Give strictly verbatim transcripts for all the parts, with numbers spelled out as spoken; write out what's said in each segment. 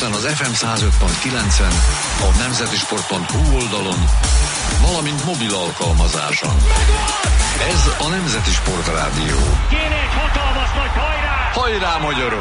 Budapesten az ef em száz öt pont kilencen, a nemzeti sport pont hu oldalon, valamint mobil alkalmazáson. Ez a Nemzeti Sportrádió. Kéne egy hatalmas nagy hajrá! Hajrá, magyarok!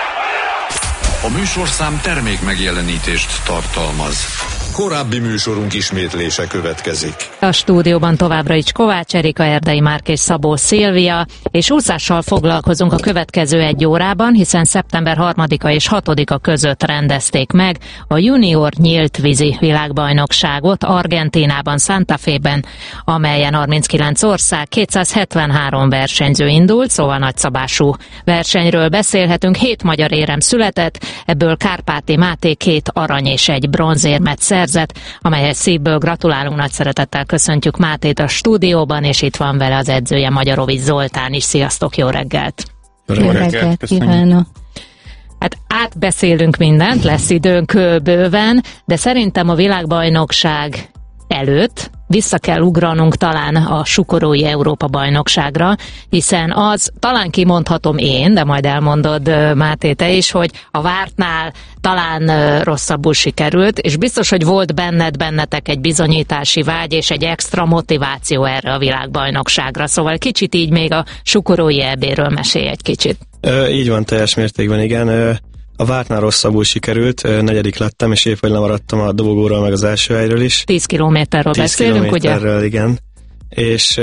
A műsorszám termék megjelenítést tartalmaz. Korábbi műsorunk ismétlése következik. A stúdióban továbbra is Kovács Erika, Erdei Márk és Szabó Szilvia, és úszással foglalkozunk a következő egy órában, hiszen szeptember harmadika és hatodika között rendezték meg a junior nyílt vízi világbajnokságot Argentínában, Santa Fe-ben, amelyen harminckilenc ország, kétszázhetvenhárom versenyző indult, szóval nagyszabású versenyről beszélhetünk. Hét magyar érem született, ebből Kárpáti Máté két arany és egy bronzérmet szerzett, amelyhez szívből gratulálunk, nagy szeretettel köszöntjük Mátét a stúdióban, és itt van vele az edzője, Magyarovics Zoltán is. Sziasztok, jó reggelt! Jó reggelt kívánok! Hát átbeszélünk mindent, lesz időnk bőven, de szerintem a világbajnokság előtt vissza kell ugranunk talán a sukorói Európa-bajnokságra, hiszen az, talán kimondhatom én, de majd elmondod, Máté, te is, hogy a vártnál talán rosszabbul sikerült, és biztos, hogy volt benned, bennetek egy bizonyítási vágy és egy extra motiváció erre a világbajnokságra. Szóval kicsit így még a sukorói é béről mesélj egy kicsit. Ö, így van, teljes mértékben, igen. Ö, A vártnál rosszabbul sikerült, negyedik lettem, és épp hogy lemaradtam a dobogóról, meg az első helyről is. tíz kilométerről beszélünk, ugye? tíz kilométerről, igen. És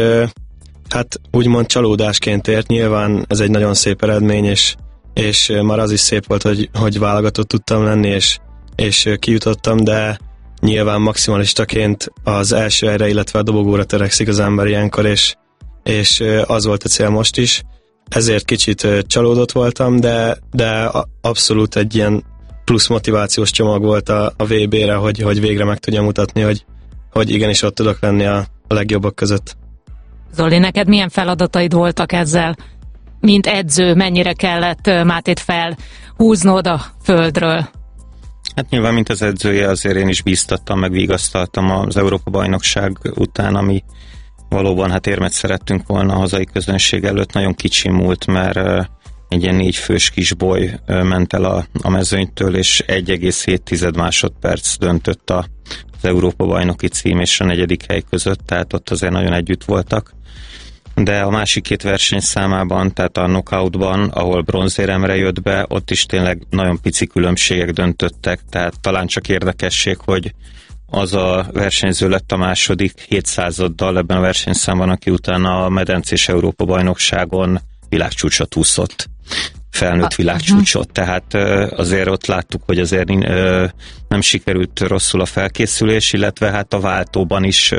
hát úgymond csalódásként ért, nyilván ez egy nagyon szép eredmény, és, és már az is szép volt, hogy, hogy válogatott tudtam lenni, és, és kijutottam, de nyilván maximalistaként az első helyre, illetve a dobogóra törekszik az ember ilyenkor, és, és az volt a cél most is. Ezért kicsit csalódott voltam, de, de abszolút egy ilyen plusz motivációs csomag volt a, a vé bére, hogy, hogy végre meg tudjam mutatni, hogy, hogy igenis ott tudok lenni a, a legjobbak között. Zoli, neked milyen feladataid voltak ezzel? Mint edző, mennyire kellett Mátét felhúznod a földről? Hát nyilván, mint az edzője, azért én is bíztattam, meg vigasztaltam az Európa-bajnokság után, ami valóban hát érmet szerettünk volna a hazai közönség előtt, nagyon kicsi múlt, mert egy ilyen négy fős kisboly ment el a, a mezőnytől, és egy egész hét másodperc döntött a, az Európa-bajnoki cím és a negyedik hely között, tehát ott azért nagyon együtt voltak. De a másik két versenyszámában, tehát a knockoutban, ahol bronzéremre jött be, ott is tényleg nagyon pici különbségek döntöttek, tehát talán csak érdekesség, hogy az a versenyző lett a második hétszázaddal ebben a versenyszámban, aki utána a medencés Európa-bajnokságon világcsúcsot úszott. Felnőtt világcsúcsot, tehát azért ott láttuk, hogy azért nem sikerült rosszul a felkészülés, illetve hát a váltóban is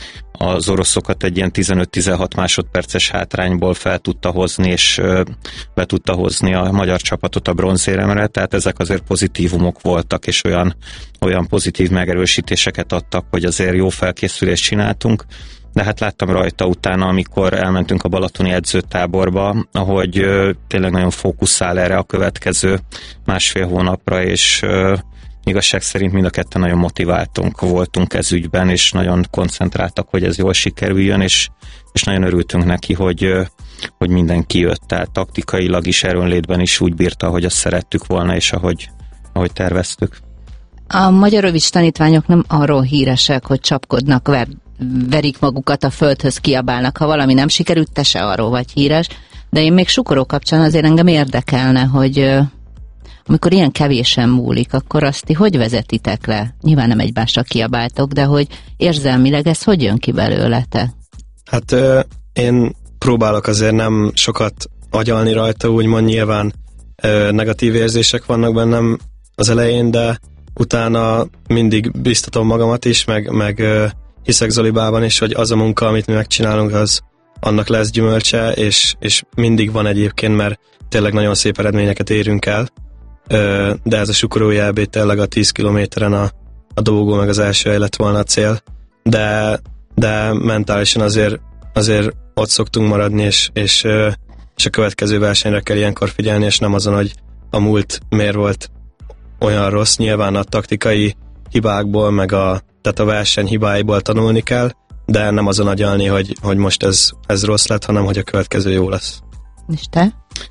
az oroszokat egy ilyen tizenöt-tizenhat másodperces hátrányból fel tudta hozni, és be tudta hozni a magyar csapatot a bronzéremre, tehát ezek azért pozitívumok voltak, és olyan, olyan pozitív megerősítéseket adtak, hogy azért jó felkészülést csináltunk. De hát láttam rajta utána, amikor elmentünk a balatoni edzőtáborba, ahogy ö, tényleg nagyon fókuszál erre a következő másfél hónapra, és ö, igazság szerint mind a ketten nagyon motiváltunk voltunk ez ügyben, és nagyon koncentráltak, hogy ez jól sikerüljön, és, és nagyon örültünk neki, hogy, ö, hogy mindenki jött, tehát taktikailag is, erőnlétben is úgy bírta, hogy azt szerettük volna, és ahogy, ahogy terveztük. A Magyarovics tanítványok nem arról híresek, hogy csapkodnak, ver, verik magukat a földhöz, kiabálnak. Ha valami nem sikerült, te se arról vagy híres. De én még sukoró kapcsán azért engem érdekelne, hogy uh, amikor ilyen kevésen múlik, akkor azt ti hogy vezetitek le? Nyilván nem egymásra kiabáltok, de hogy érzelmileg ez hogy jön ki belőlete? Hát uh, én próbálok azért nem sokat agyalni rajta, úgymond nyilván uh, negatív érzések vannak bennem az elején, de utána mindig biztatom magamat is, meg, meg uh, hiszek Zolibában is, hogy az a munka, amit mi megcsinálunk, az annak lesz gyümölcse, és, és mindig van egyébként, mert tényleg nagyon szép eredményeket érünk el, uh, de ez a sukorói é bé tényleg a tíz kilométeren a, a dobogó meg az első hely lett volna a cél, de, de mentálisan azért, azért ott szoktunk maradni, és, és, uh, és a következő versenyre kell ilyenkor figyelni, és nem azon, hogy a múlt miért volt olyan rossz. Nyilván a taktikai hibákból, meg a, tehát a verseny hibáiból tanulni kell, de nem azon agyalni, hogy, hogy most ez, ez rossz lett, hanem hogy a következő jó lesz. És te?